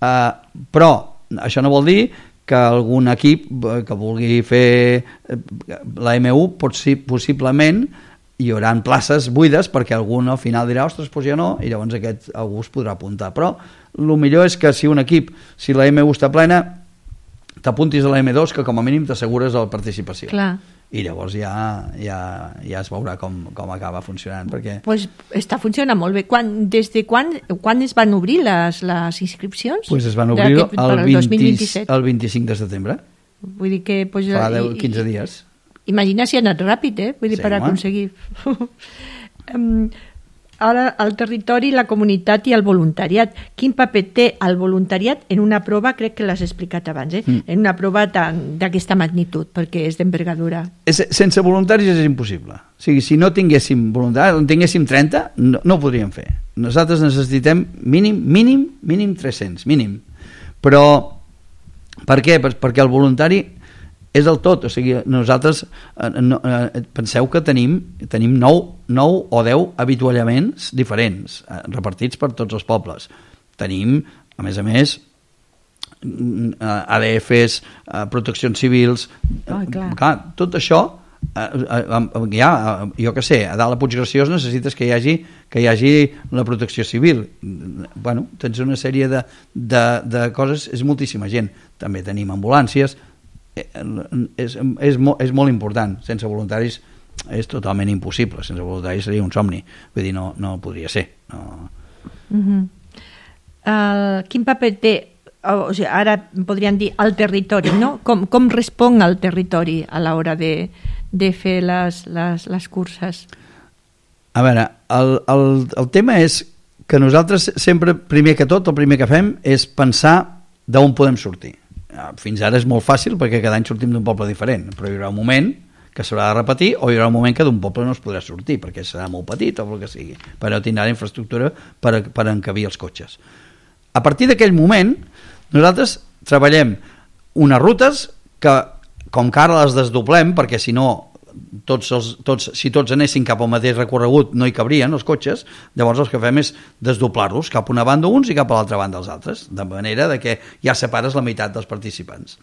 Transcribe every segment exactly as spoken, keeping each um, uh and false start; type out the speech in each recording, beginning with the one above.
Uh, però això no vol dir que algun equip que vulgui fer la eme u pot ser, possiblement hi haurà places buides perquè algú al final dirà, ostres, doncs jo no, i llavors aquest algú es podrà apuntar. Però el millor és que si un equip, si la eme u està plena, t'apuntis a la eme dos, que com a mínim t'assegures la participació. Clar. I llavors ja, ja, ja es veurà com, com acaba funcionant. Perquè... Pues està funcionant molt bé. Quan, des de quan, quan es van obrir les, les inscripcions? Pues es van obrir el, vint, el vint-i-cinc de setembre. Vull dir que... Pues, fa deu, quinze dies. Imagina si ha anat ràpid, eh? Vull dir, sí, per home. Aconseguir... um, ara, el territori, la comunitat i el voluntariat. Quin paper té el voluntariat en una prova, crec que l'has explicat abans, eh? Mm. En una prova d'aquesta magnitud, perquè és d'envergadura. Sense voluntaris és impossible. O sigui, si no tinguéssim voluntaris, en tinguéssim trenta, no, no ho podríem fer. Nosaltres necessitem mínim, mínim, mínim tres-cents, mínim. Però, per què? Perquè el voluntari és el tot, o sigui, nosaltres eh, no, eh, penseu que tenim tenim nou, nou o deu avituallaments diferents, eh, repartits per tots els pobles. Tenim, a més a més, eh, a de efes, eh, proteccions civils, oh, clar. Eh, clar, tot això, eh, eh, ja, jo què sé, a dalt a Puiggraciós necessites que hi hagi, que hi hagi la protecció civil. Bueno, tens una sèrie de, de, de coses, és moltíssima gent. També tenim ambulàncies, és, és, molt, és molt important. Sense voluntaris és totalment impossible, sense voluntaris seria un somni, vull dir, no, no podria ser, no. Uh-huh. uh, quin paper té, o sigui, ara podríem dir el territori, no? Com, com respon el territori a l'hora de, de fer les, les, les curses? A veure, el, el, el tema és que nosaltres sempre, primer que tot, el primer que fem és pensar d'on podem sortir. Fins ara és molt fàcil perquè cada any sortim d'un poble diferent, però hi haurà un moment que s'haurà de repetir o hi haurà un moment que d'un poble no es podrà sortir perquè serà molt petit o el que sigui, però tindrà la infraestructura per, per encabir els cotxes. A partir d'aquell moment nosaltres treballem unes rutes que com que ara les desdoblem perquè si no Tots els, tots, si tots anessin cap al mateix recorregut no hi cabrien els cotxes, llavors el que fem és desdoblar-los cap a una banda uns i cap a l'altra banda els altres, de manera de que ja separes la meitat dels participants.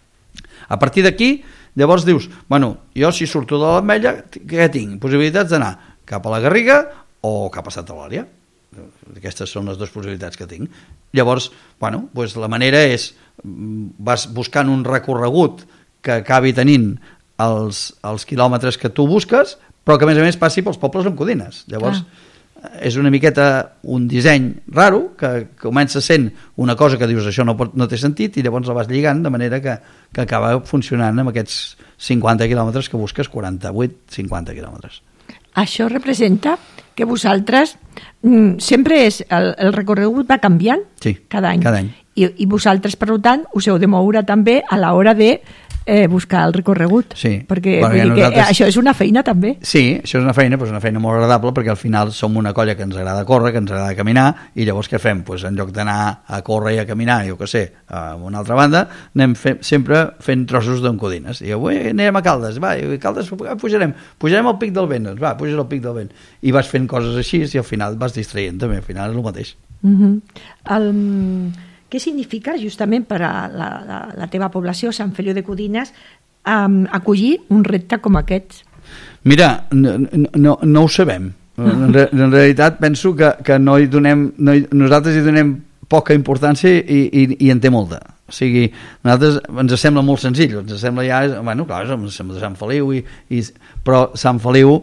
A partir d'aquí, llavors dius, bueno, jo si surto de l'Ametlla, què tinc? Possibilitats d'anar cap a la Garriga o cap a Santa Eulàlia. Aquestes són les dues possibilitats que tinc. Llavors, bueno, doncs la manera és, vas buscant un recorregut que acabi tenint Els, els quilòmetres que tu busques, però que a més a més passi pels pobles on codines. Llavors ah. és una miqueta un disseny raro que comença sent una cosa que dius això no, pot, no té sentit i llavors la vas lligant de manera que, que acaba funcionant amb aquests cinquanta quilòmetres que busques, quaranta-vuit, cinquanta quilòmetres. Això representa que vosaltres mm, sempre és, el, el recorregut va canviant sí, cada any, cada any. I, i vosaltres per tant us heu de moure també a l'hora de Eh, buscar el recorregut, sí. perquè bueno, vull dir nosaltres... que això és una feina també. Sí, això és una feina, però és una feina molt agradable perquè al final som una colla que ens agrada córrer, que ens agrada caminar i llavors què fem? Pues en lloc d'anar a córrer i a caminar, jo què sé, a una altra banda, anem fe... sempre fent trossos d'encodines i avui anirem a Caldes, va, i Caldes pujarem, pujarem al Pic del Vent, doncs va, puges al Pic del Vent i vas fent coses així i al final vas distraient també, al final és el mateix. Uh-huh. el... Què significa justament per a la, la, la teva població, Sant Feliu de Codines, um, acollir un repte com aquest? Mira, no, no, no ho sabem. En, re, en realitat penso que, que no hi donem, no hi, nosaltres hi donem poca importància i, i, i en té molta. O sigui, nosaltres ens sembla molt senzill, ens sembla ja, bueno, clar, ens sembla Sant Feliu, i, i, però Sant Feliu,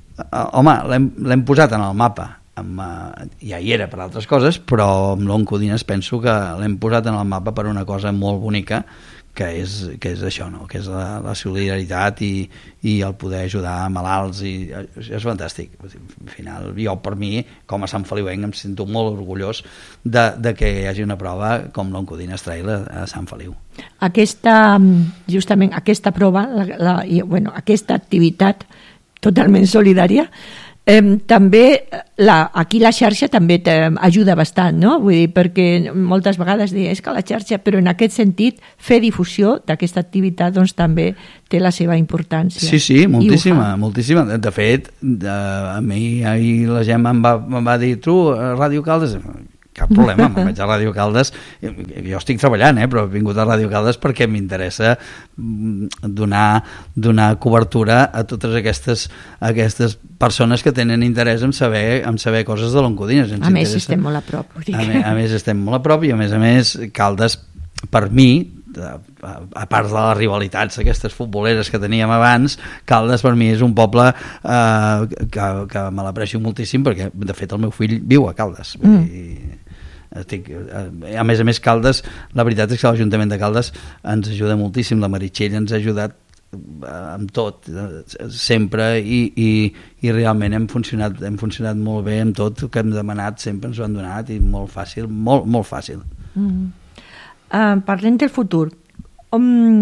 home, l'hem, l'hem posat en el mapa. Amb, uh, ja hi era per altres coses, però amb l'Oncodines penso que l'hem posat en el mapa per una cosa molt bonica que és, que és això, no? Que és la, la solidaritat i, i el poder ajudar a malalts i és fantàstic. Al final, jo per mi, com a Sant Feliuenc, em sento molt orgullós de, de que hi hagi una prova com l'Oncodines Trail a, a Sant Feliu. Aquesta, justament aquesta prova, la, la, i, bueno, aquesta activitat totalment solidària, Eh, també la, aquí la xarxa també ajuda bastant, no? Vull dir, perquè moltes vegades diuen és que la xarxa, però en aquest sentit fer difusió d'aquesta activitat doncs també té la seva importància. Sí, sí, moltíssima, moltíssima. De fet, de, a mi ahir la Gemma em va, em va dir, tu, Ràdio Caldes, cap problema, me'n vaig a Ràdio Caldes, jo estic treballant, eh, però he vingut a Ràdio Caldes perquè m'interessa donar, donar cobertura a totes aquestes, aquestes persones que tenen interès en saber, en saber coses de l'Oncodines. A més, estem molt a prop. A més, a més, estem molt a prop i a més a més, Caldes, per mi, a part de les rivalitats aquestes futboleres que teníem abans, Caldes per mi és un poble eh, que, que me l'aprecio moltíssim perquè de fet el meu fill viu a Caldes mm. i estic, a més a més Caldes, la veritat és que l'Ajuntament de Caldes ens ajuda moltíssim, la Meritxell ens ha ajudat amb tot, sempre i, i, i realment hem funcionat, hem funcionat molt bé amb tot el que hem demanat, sempre ens ho han donat i molt fàcil, molt, molt fàcil. Mm. Uh, parlem del futur. On,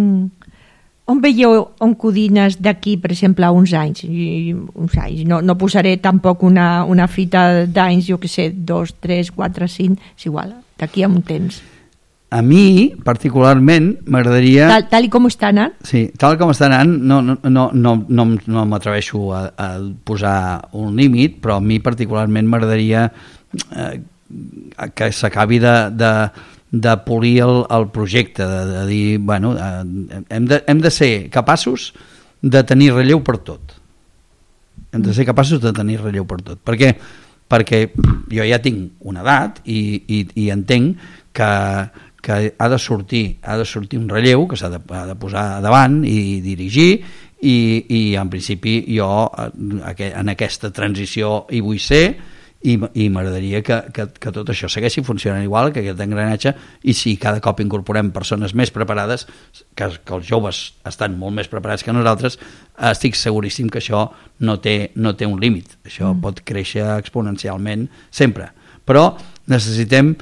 on veieu Oncodines d'aquí, per exemple, uns anys? I, uns anys. No, no posaré tampoc una, una fita d'anys, jo que sé, dos, tres, quatre, cinc, és igual, d'aquí a un temps. A mi, particularment, m'agradaria... Tal, tal i com està anant? Sí, tal com està anant, no, no, no, no, no, no m'atreveixo a, a posar un límit, però a mi particularment m'agradaria eh, que s'acabi de... de de polir el, el projecte, de, de dir, bueno, eh, hem, de, hem de ser capaços de tenir relleu per tot. Hem de ser capaços de tenir relleu per tot. Per què? Perquè jo ja tinc una edat i, i, i entenc que, que ha de sortir ha de sortir un relleu que s'ha de, ha de posar davant i dirigir i, i en principi jo en aquesta transició hi vull ser i, i m'agradaria que, que, que tot això segueixi funcionant igual, que aquest engranatge, i si cada cop incorporem persones més preparades, que, que els joves estan molt més preparats que nosaltres, estic seguríssim que això no té, no té un límit, això mm. pot créixer exponencialment sempre, però necessitem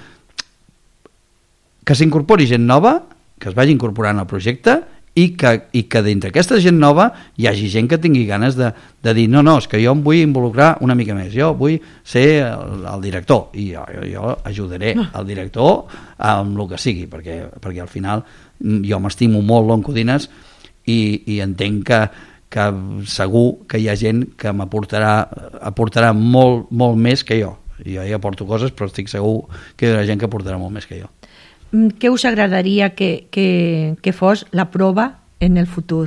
que s'incorpori gent nova, que es vagi incorporant al projecte i que, i que dintre aquesta gent nova hi hagi gent que tingui ganes de, de dir no, no, és que jo em vull involucrar una mica més, jo vull ser el, el director i jo, jo, jo ajudaré el director amb el que sigui, perquè, perquè al final jo m'estimo molt l'Oncodines i, i entenc que, que segur que hi ha gent que m'aportarà aportarà molt, molt més que jo. Jo ja aporto coses, però estic segur que hi haurà gent que aportarà molt més que jo. Què us agradaria que, que, que fos la prova en el futur?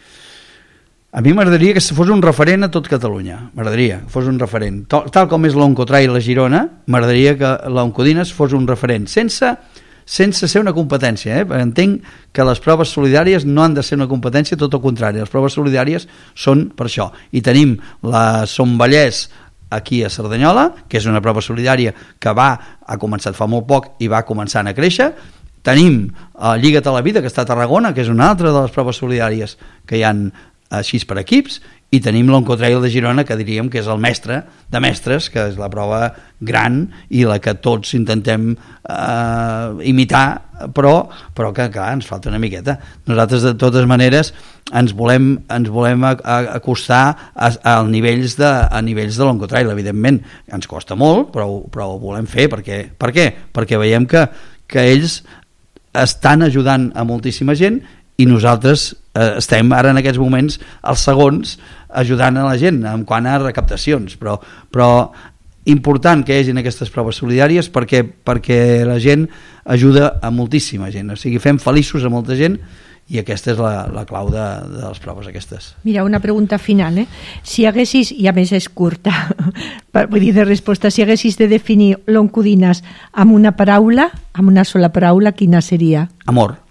A mi m'agradaria que fos un referent a tot Catalunya, m'agradaria que fos un referent. Tal, tal com és l'Oncotrail a Girona, m'agradaria que l'Oncodines fos un referent, sense, sense ser una competència. Eh? Entenc que les proves solidàries no han de ser una competència, tot el contrari, les proves solidàries són per això. I tenim la Son Vallès aquí a Cerdanyola, que és una prova solidària que va, ha començat fa molt poc i va començant a créixer. Tenim la Lliga de la Vida, que està a Tarragona, que és una altra de les proves solidàries que hi ha així per equips, i tenim l'Oncotrail de Girona, que diríem que és el mestre de mestres, que és la prova gran i la que tots intentem eh, imitar, però, però que clar, ens falta una miqueta. Nosaltres de totes maneres ens volem, ens volem acostar a, a, nivells de, a nivells de l'Oncotrail, evidentment ens costa molt, però, però ho volem fer. Perquè, per què? Perquè veiem que, que ells estan ajudant a moltíssima gent i nosaltres eh, estem ara en aquests moments els segons ajudant a la gent en quant a recaptacions, però, però important que hi hagi aquestes proves solidàries perquè, perquè la gent ajuda a moltíssima gent, o sigui, fem feliços a molta gent i aquesta és la, la clau de, de les proves aquestes. Mira, una pregunta final, eh? Si haguessis, i a més és curta, vull dir de resposta, si haguessis de definir l'Oncodines amb una paraula, amb una sola paraula, quina seria? Amor.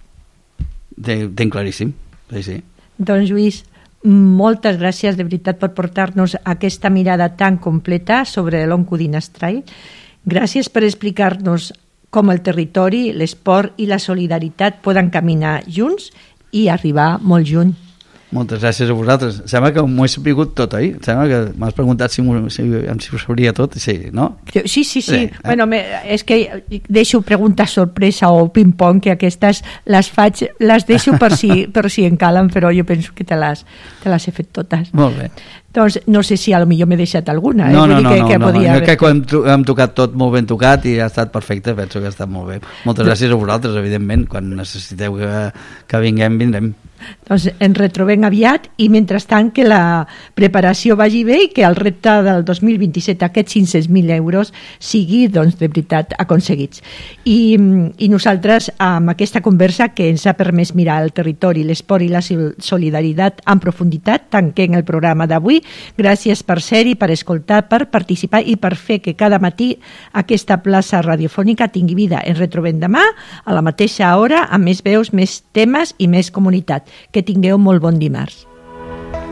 Tenc claríssim, sí, sí. Doncs Lluís, moltes gràcies de veritat per portar-nos aquesta mirada tan completa sobre l'Oncodines Trail. Gràcies per explicar-nos com el territori, l'esport i la solidaritat poden caminar junts i arribar molt lluny. Moltes gràcies a vosaltres. Sembla que m'ho he sabut tot, oi? Sembla que m'has preguntat si, si, si ho sabria tot, sí, no? Sí, sí, sí. sí eh? Bueno, me, és que deixo preguntes sorpresa o ping-pong, que aquestes les faig, les deixo per si, per si en calen, però jo penso que te les, te les he fet totes. Molt bé. Doncs no sé si a lo millor m'he deixat alguna. No, eh? no, no, que, no, que no, podia no. Jo crec que hem, hem tocat tot molt ben tocat i ha estat perfecte, penso que ha estat molt bé. Moltes gràcies a vosaltres, evidentment. Quan necessiteu que, que vinguem, vindrem. Doncs ens retrobem aviat i mentrestant que la preparació vagi bé i que el repte del dos mil vint-i-set, aquests cinc-cents mil euros, sigui doncs, de veritat aconseguits. I, I nosaltres, amb aquesta conversa que ens ha permès mirar el territori, l'esport i la solidaritat en profunditat, tanquem el programa d'avui. Gràcies per ser-hi, per escoltar, per participar i per fer que cada matí aquesta plaça radiofònica tingui vida. Ens retrobem demà a la mateixa hora amb més veus, més temes i més comunitat. Que tingueu molt bon dimarts.